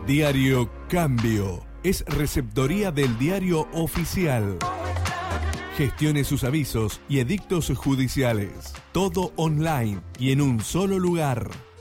Diario Cambio. Es receptoría del diario oficial. Gestione sus avisos y edictos judiciales. Todo online y en un solo lugar.